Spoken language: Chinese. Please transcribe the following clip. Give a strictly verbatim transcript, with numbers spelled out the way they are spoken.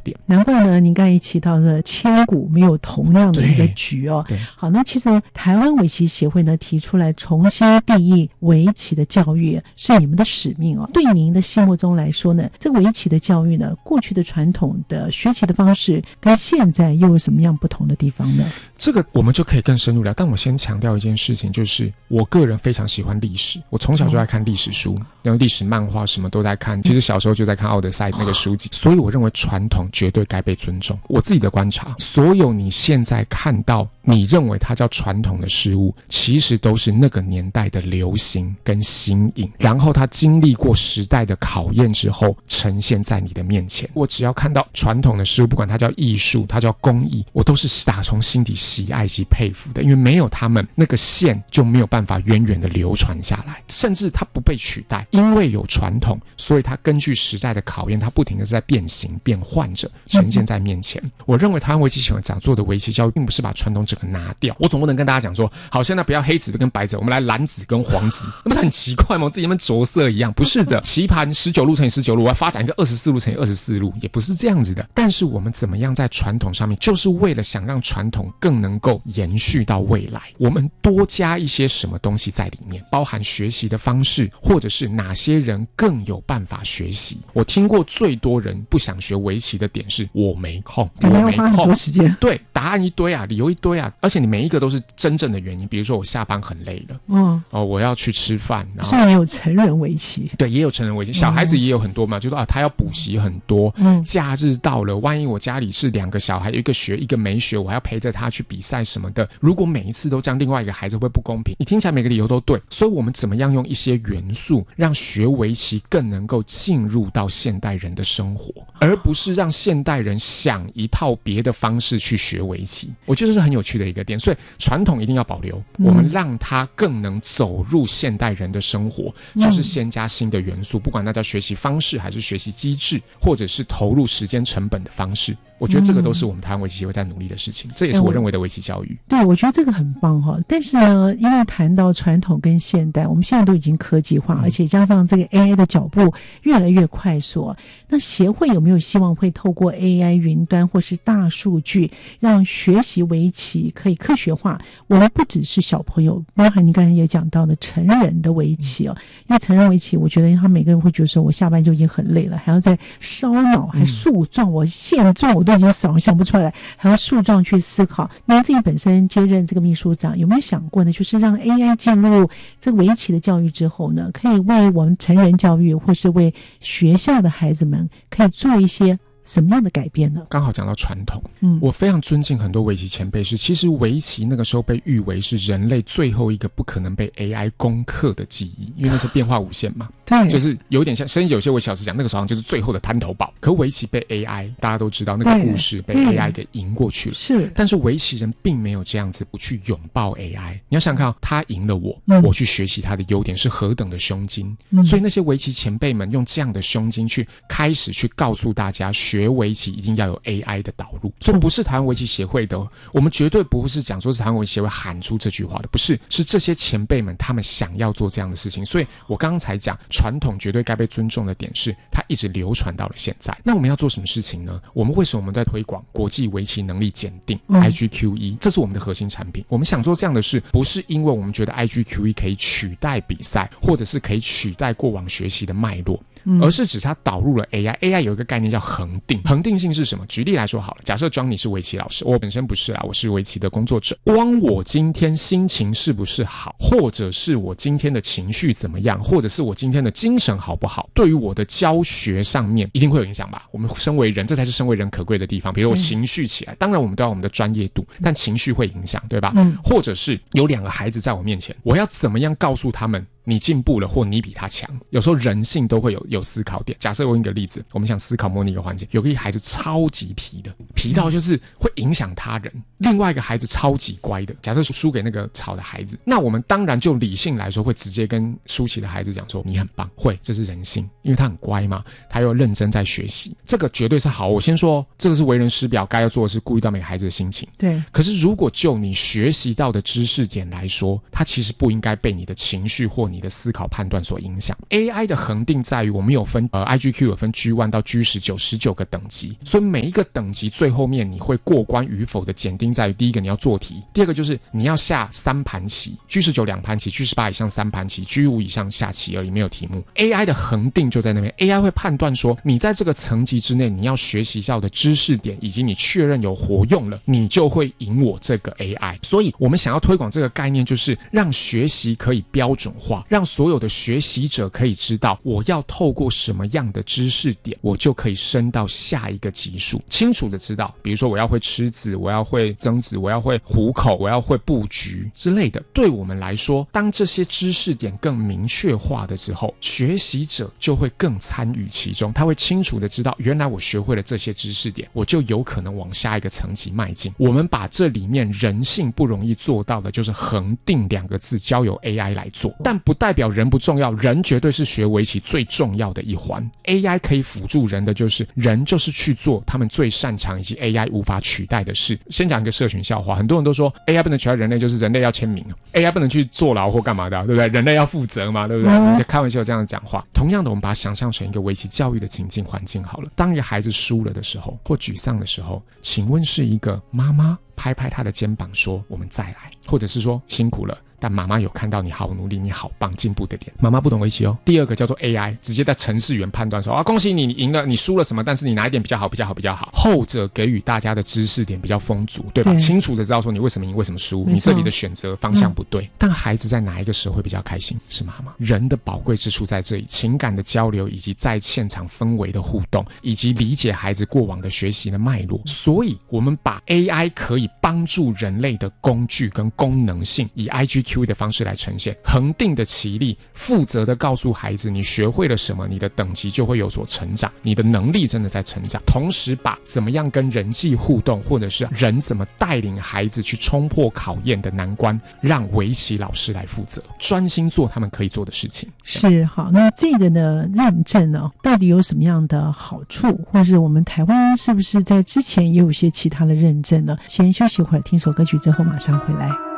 点。 难怪呢，您刚才提到的千古没有同样的一个局哦。 对， 好，那其实台湾围棋协会呢提出来重新定义围棋的教育是你们的使命哦。对您的心目中来说呢，这个围棋的教育呢，过去的传统的学习的方式跟现在又有什么样不同的地方呢？ 这个我们就可以更深入聊，但我先强调一件事情，就是我个人非常喜欢历史，我从小就在看历史书，然后历史漫画什么都在看，其实小时候就在看奥德赛那个书籍，所以我认为传统绝对该被尊重。我自己的观察，所有你现在看到你认为它叫传统的事物，其实都是那个年代的流行跟新颖，然后它经历过时代的考验之后呈现在你的面前。我只要看到传统的事物，不管它叫艺术，它叫工艺，我都是打从心底喜爱及佩服的，因为没有他们，那个线就没有办法源远的流传下来，甚至它不被取代。因为有传统，所以它根据时代的考验，它不停的在变形变换着呈现在面前。我认为台湾围棋协会讲做的围棋教育并不是把传统整个拿掉，我总不能跟大家讲说好，现在不要黑子跟白子，我们来蓝子跟黄子，那不是很奇怪吗？自己们着色一样，不是的。棋盘十九路乘以十九路，我要发展一个二十四路乘以二十四路，也不是这样子的。但是我们怎么样在传统上面，就是为了想让传统更能够延续到未来，我们多加一些什么东西在里面，包含学习的方式，或者是哪些人更有办法学习。我听过最多人不想学围棋的点是我没空，我没空， 花很多时间。 对，答案一堆啊，理由一堆啊，而且你每一个都是真正的原因。比如说我下班很累了，嗯，哦，我要去吃饭，然后虽然也有成人围棋， 对，也有成人围棋，小孩子也有很多嘛，就说啊，他要补习很多，嗯，假日到了，万一我家里是两个小孩，一个学一个没学，我还要陪着他去比赛什么的，如果每一次都这样，另外一个孩子会不会不公平？你听起来每个理由都对，所以我们怎么样用一些元素，让学围棋更能够进入到现代人的生活，而不是让现代人想一套别的方式去学围棋。我觉得这是很有趣的一个点，所以传统一定要保留，嗯，我们让它更能走入现代人的生活，就是先加新的元素，不管那叫学习方式还是学习机制，或者是投入时间成本的方式，我觉得这个都是我们台湾围棋协会在努力的事情，这也是我认为的围棋教育。 对，我觉得这个很棒哈。但是呢，因为谈到传统跟现代，我们现在都已经科技化，嗯，而且加上这个 A I 的脚步越来越快速，那协会有没有希望会透过 A I 云端或是大数据，让学习围棋可以科学化？我们不只是小朋友，包含你刚才也讲到的成人的围棋哦，因为成人围棋，我觉得他每个人会觉得说，我下班就已经很累了，还要再烧脑，还树状，我现状我都已经想想不出来，还要树状去思考。您自己本身接任这个秘书长，有没有想过呢？就是让 A I 进入这个围棋的教育之后呢，可以为我们成人教育，或是为学校的孩子们，可以做一些什么样的改变呢？ 刚好讲到传统，嗯，我非常尊敬很多围棋前辈，是其实围棋那个时候被誉为是人类最后一个不可能被 A I 攻克的技艺，因为那时候变化无限嘛，对，就是有点像，甚至有些围棋老师讲，那个时候好像就是最后的滩头堡。可围棋被 A I， 大家都知道那个故事被 A I 给赢过去了，是，但是围棋人并没有这样子不去拥抱 A I。你要想看，他赢了我，嗯，我去学习他的优点是何等的胸襟，嗯，所以那些围棋前辈们用这样的胸襟去开始去告诉大家，学围棋一定要有 A I 的导入，所以不是台湾围棋协会的，我们绝对不是讲说是台湾围棋协会喊出这句话的，不是，是这些前辈们他们想要做这样的事情。所以我刚才讲传统绝对该被尊重的点是，它一直流传到了现在。那我们要做什么事情呢？我们为什么我们在推广国际围棋能力检定 I G Q E， 这是我们的核心产品。我们想做这样的事，不是因为我们觉得 I G Q E 可以取代比赛，或者是可以取代过往学习的脉络，而是指它导入了 A I。 A I 有一个概念叫恒定，恒定性是什么？举例来说好了，假设庄你是围棋老师，我本身不是啊，我是围棋的工作者，光我今天心情是不是好，或者是我今天的情绪怎么样，或者是我今天的精神好不好，对于我的教学上面一定会有影响吧。我们身为人，这才是身为人可贵的地方。比如我情绪起来，当然我们都要我们的专业度，但情绪会影响，对吧？嗯，或者是有两个孩子在我面前，我要怎么样告诉他们你进步了，或你比他强？有时候人性都会有有思考点。假设我用一个例子，我们想思考模拟一个环境，有个孩子超级皮的， 皮到就是会影响他人。另外一个孩子超级乖的，假设输给那个吵的孩子，那我们当然就理性来说会直接跟输棋的孩子讲说你很棒，会，这是人性，因为他很乖嘛，他又认真在学习，这个绝对是好。我先说这个是为人师表，该要做的是顾虑到每个孩子的心情。 对。 可是如果就你学习到的知识点来说，它其实不应该被你的情绪或你的思考判断所影响。 A I 的恒定在于我们有分呃 I G Q 有分 G 一 到 G 十九 十九个等级，所以每一个等级最后面你会过关与否的检定在于第一个你要做题，第二个就是你要下三盘棋， G 十九 两盘棋， G 十八以上三盘棋， G 五 以上下棋而已，没有题目。 A I 的恒定就在那边， A I 会判断说你在这个层级之内你要学习到的知识点以及你确认有活用了，你就会赢我这个 A I。 所以我们想要推广这个概念，就是让学习可以标准化，让所有的学习者可以知道我要透过什么样的知识点我就可以升到下一个级数，清楚的知道比如说我要会吃子，我要会增子，我要会糊口，我要会布局之类的。对我们来说，当这些知识点更明确化的时候，学习者就会更参与其中，他会清楚的知道原来我学会了这些知识点，我就有可能往下一个层级迈进。我们把这里面人性不容易做到的就是恒定两个字交由 A I 来做，但不代表人不重要，人绝对是学围棋最重要的一环。 A I 可以辅助人的就是人就是去做他们最擅长以及 A I 无法取代的事。先讲一个社群笑话，很多人都说 A I 不能取代人类，就是人类要签名， A I 不能去坐牢或干嘛的，对不对？人类要负责嘛，对不对？你在开玩笑有这样讲话。同样的，我们把它想象成一个围棋教育的情境环境好了。当一个孩子输了的时候或沮丧的时候，请问是一个妈妈拍拍他的肩膀说我们再来，或者是说辛苦了，但妈妈有看到你好努力，你好棒，进步的点。妈妈不懂围棋哦。第二个叫做 A I， 直接在程式员判断说啊，恭喜你，你赢了，你输了什么，但是你哪一点比较好，比较好，比较好。后者给予大家的知识点比较丰足，对吧？对，清楚的知道说你为什么赢，为什么输，你这里的选择方向不对。嗯、但孩子在哪一个时候会比较开心？是妈妈。人的宝贵之处在这里，情感的交流，以及在现场氛围的互动，以及理解孩子过往的学习的脉络。所以我们把 A I 可以帮助人类的工具跟功能性，以 I G Q 的方式来呈现，恒定的棋力，负责的告诉孩子你学会了什么，你的等级就会有所成长，你的能力真的在成长。同时把怎么样跟人际互动，或者是人怎么带领孩子去冲破考验的难关，让围棋老师来负责，专心做他们可以做的事情。 是，好，那这个呢认证呢到底有什么样的好处，或是我们台湾是不是在之前也有一些其他的认证呢？先休息一会儿，听首歌曲之后马上回来。